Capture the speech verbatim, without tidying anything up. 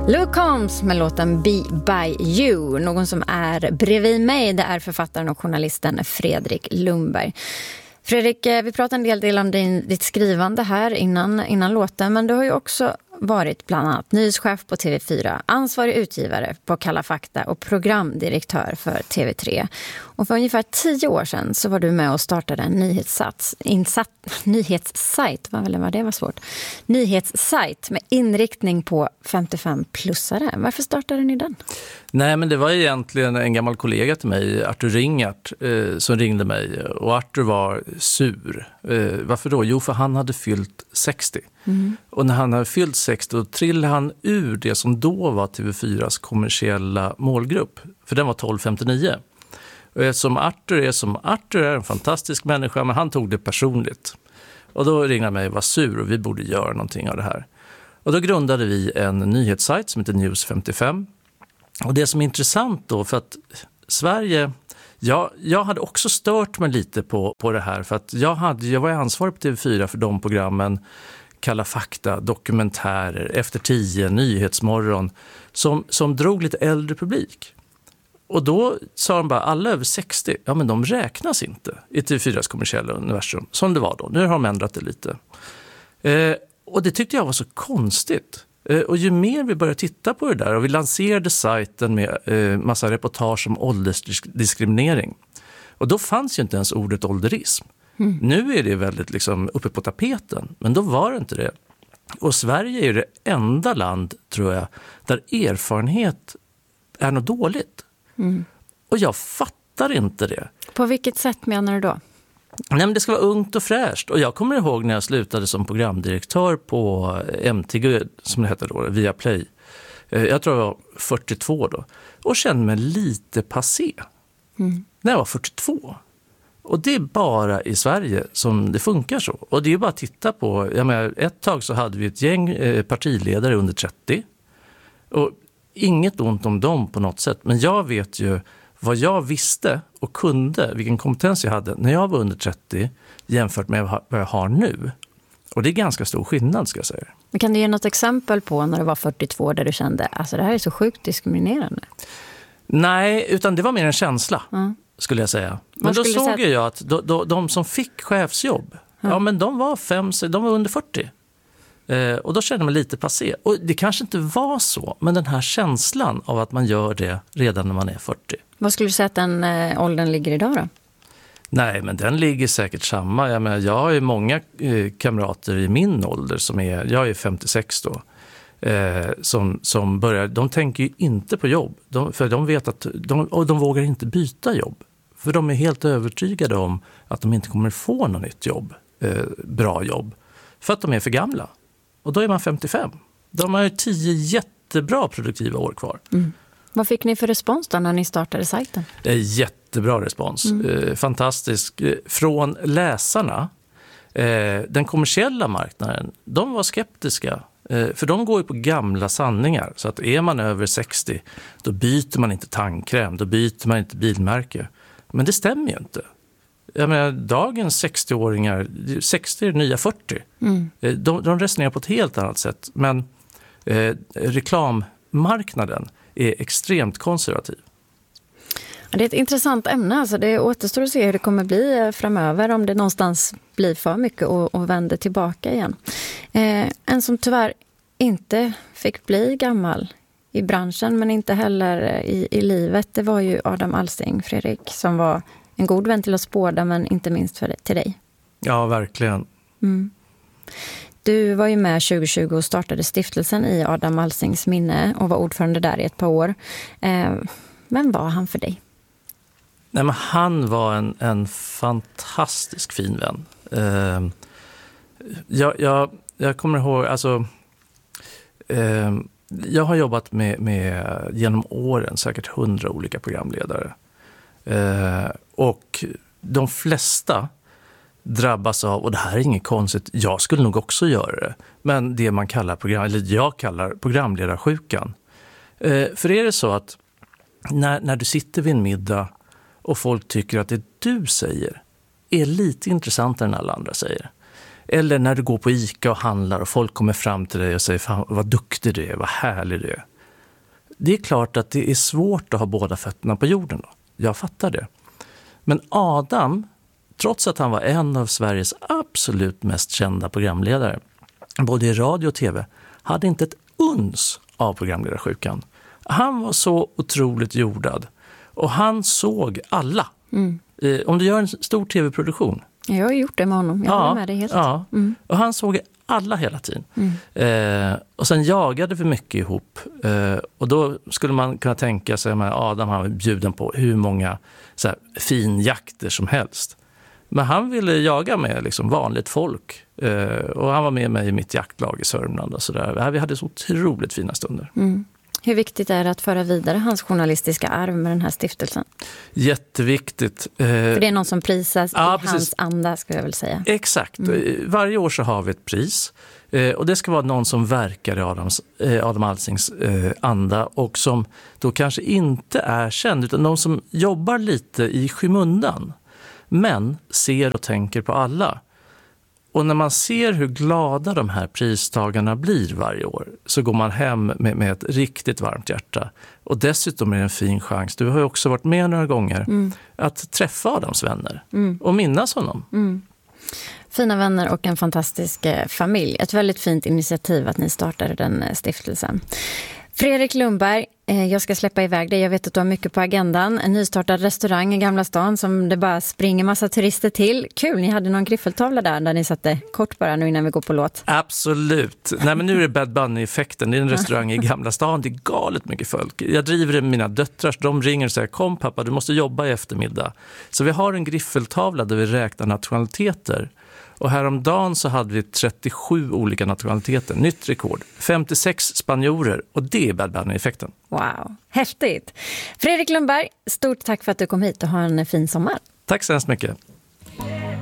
Luke Combs med låten Be By You. Någon som är bredvid mig, det är författaren och journalisten Fredrik Lundberg. Fredrik, vi pratade en del, del om din, ditt skrivande här innan, innan låten, men du har ju också varit bland annat nyhetschef på T V fyra, ansvarig utgivare på Kalla fakta och programdirektör för T V tre. Och för ungefär tio år sedan så var du med och startade en nyhetssats, insatt, nyhetssajt, vad väl var det var svårt, nyhetssajt med inriktning på femtiofem-plussare. Varför startade ni den? Nej, men det var egentligen en gammal kollega till mig, Arthur Ringart, eh, som ringde mig. Och Arthur var sur. Eh, varför då? Jo, för han hade fyllt sextio. Mm. Och när han hade fyllt sextio då trillade han ur det som då var T V fyras kommersiella målgrupp. För den var tolv femtionio. Och som Arthur är som Arthur är en fantastisk människa, men han tog det personligt. Och då ringde han mig och var sur och vi borde göra någonting av det här. Och då grundade vi en nyhetssajt som heter News femtiofem. Och det som är intressant då, för att Sverige, ja, jag hade också stört mig lite på, på det här. För att jag, hade, jag var ansvarig på T V fyra för de programmen, Kalla fakta, dokumentärer, Efter tio, Nyhetsmorgon, som, som drog lite äldre publik. Och då sa de bara, alla över sextio, ja men de räknas inte i T V fyras kommersiella universum, som det var då. Nu har de ändrat det lite. Eh, och det tyckte jag var så konstigt. Eh, och ju mer vi började titta på det där, och vi lanserade sajten med eh, massa reportage om åldersdiskriminering. Och då fanns ju inte ens ordet ålderism. Mm. Nu är det väldigt liksom uppe på tapeten, men då var det inte det. Och Sverige är det enda land, tror jag, där erfarenhet är något dåligt. Mm. Och jag fattar inte det. På vilket sätt menar du då? Nej, men det ska vara ungt och fräscht. Och jag kommer ihåg när jag slutade som programdirektör på M T G, som det hette då, via Play. Jag tror jag var fyrtiotvå då. Och kände mig lite passé. Mm. När jag var fyrtiotvå. Och det är bara i Sverige som det funkar så. Och det är bara att titta på, jag menar, ett tag så hade vi ett gäng partiledare under trettio. Och inget ont om dem på något sätt. Men jag vet ju vad jag visste och kunde, vilken kompetens jag hade när jag var under trettio jämfört med vad jag har nu. Och det är ganska stor skillnad, ska jag säga. Men kan du ge något exempel på när du var fyrtiotvå där du kände, alltså det här är så sjukt diskriminerande? Nej, utan det var mer en känsla. Mm. Skulle jag säga. Men då såg säga... jag att då, då, de som fick chefsjobb, mm. ja men de var fem, de var under fyrtio. Eh, och då kände jag mig lite passé. Och det kanske inte var så, men den här känslan av att man gör det redan när man är fyrtio. Vad skulle du säga att den eh, åldern ligger idag då? Nej, men den ligger säkert samma. Jag menar, jag har ju många eh, kamrater i min ålder som är, jag är femtiosex då. Eh, som, som börjar, de tänker ju inte på jobb. De, för de vet att, de, och de vågar inte byta jobb. För de är helt övertygade om att de inte kommer få något nytt jobb, eh, bra jobb. För att de är för gamla. Och då är man femtiofem. De har ju tio jättebra produktiva år kvar. Mm. Vad fick ni för respons då när ni startade sajten? Eh, jättebra respons. Mm. Eh, fantastisk. Eh, från läsarna. Eh, den kommersiella marknaden, de var skeptiska. För de går ju på gamla sanningar. Så att är man över sextio, då byter man inte tandkräm, då byter man inte bilmärke. Men det stämmer ju inte. Jag menar, dagens sextio-åringar, sextio är nya fyrtio. Mm. De, de resonerar på ett helt annat sätt. Men eh, reklammarknaden är extremt konservativ. Det är ett intressant ämne. Alltså det återstår att se hur det kommer bli framöver, om det någonstans blir för mycket och, och vänder tillbaka igen. Eh, en som tyvärr inte fick bli gammal i branschen, men inte heller i, i livet, det var ju Adam Alsing, Fredrik, som var en god vän till oss båda, men inte minst för, till dig. Ja, verkligen. Mm. Du var ju med tjugo tjugo och startade stiftelsen i Adam Alsings minne och var ordförande där i ett par år. Eh, vem var han för dig? Nej, men han var en, en fantastisk fin vän. Eh, jag, jag, jag kommer ihåg, alltså, eh, jag har jobbat med, med genom åren säkert hundra olika programledare. Eh, och de flesta drabbas av, och det här är inget konstigt, jag skulle nog också göra det, men det man kallar program, eller jag kallar programledarsjukan. Eh, för är det så att när, när du sitter vid en middag och folk tycker att det du säger är lite intressantare än alla andra säger. Eller när du går på ICA och handlar och folk kommer fram till dig och säger, fan vad duktig du är, vad härlig du är. Det är klart att det är svårt att ha båda fötterna på jorden då. Jag fattar det. Men Adam, trots att han var en av Sveriges absolut mest kända programledare, både i radio och tv, hade inte ett uns av programledarsjukan. Han var så otroligt jordad. Och han såg alla. Mm. Eh, om du gör en stor tv-produktion. Jag har gjort det med honom. Jag ja, håller med dig helt. Ja. Mm. Och han såg alla hela tiden. Mm. Eh, och sen jagade vi mycket ihop. Eh, och då skulle man kunna tänka sig att Adam han var bjuden på hur många så här, finjakter som helst. Men han ville jaga med liksom, vanligt folk. Eh, och han var med mig i mitt jaktlag i Sörmland. Och så där. Vi hade så otroligt fina stunder. Mm. Hur viktigt är det att föra vidare hans journalistiska arv med den här stiftelsen? Jätteviktigt. För det är någon som prisas ja, i precis. hans anda, skulle jag väl säga. Exakt. Mm. Varje år så har vi ett pris. Och det ska vara någon som verkar i Adams, Adam Alsings anda och som då kanske inte är känd, utan någon som jobbar lite i skymundan men ser och tänker på alla. Och när man ser hur glada de här pristagarna blir varje år så går man hem med, med ett riktigt varmt hjärta. Och dessutom är det en fin chans. Du har ju också varit med några gånger mm. att träffa Adams vänner mm. och minnas honom. Mm. Fina vänner och en fantastisk familj. Ett väldigt fint initiativ att ni startade den stiftelsen. Fredrik Lundberg, jag ska släppa iväg dig. Jag vet att du har mycket på agendan. En nystartad restaurang i Gamla stan som det bara springer massa turister till. Kul, ni hade någon griffeltavla där där ni satte kort bara nu innan vi går på låt. Absolut. Nej, men nu är det Bad Bunny-effekten. Det är en restaurang i Gamla stan. Det är galet mycket folk. Jag driver det med mina döttrar. De ringer och säger, kom pappa, du måste jobba i eftermiddag. Så vi har en griffeltavla där vi räknar nationaliteter. Och häromdagen så hade vi trettiosju olika nationaliteter. Nytt rekord. femtiosex spanjorer. Och det är Bad Bunny-effekten. Wow, häftigt. Fredrik Lundberg, stort tack för att du kom hit och ha en fin sommar. Tack så hemskt mycket.